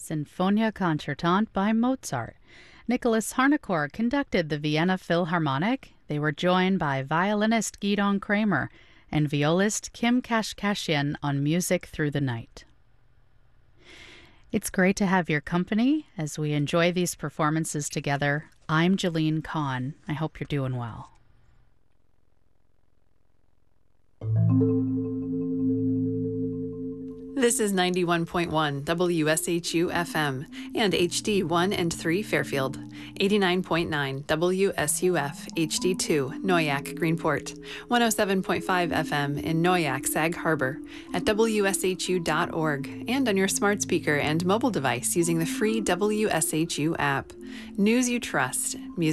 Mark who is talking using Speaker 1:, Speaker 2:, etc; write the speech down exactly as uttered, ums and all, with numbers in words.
Speaker 1: Sinfonia Concertante by Mozart. Nicholas Harnoncourt conducted the Vienna Philharmonic. They were joined by violinist Gidon Kramer and violist Kim Kashkashian on Music Through the Night. It's great to have your company as we enjoy these performances together. I'm Jeline Kahn. I hope you're doing well.
Speaker 2: This is ninety-one point one W S H U F M and H D one and three Fairfield, eighty-nine point nine W S U F H D two Noyac Greenport, one oh seven point five F M in Noyac Sag Harbor, at W S H U dot org, and on your smart speaker and mobile device using the free W S H U app. News you trust. Music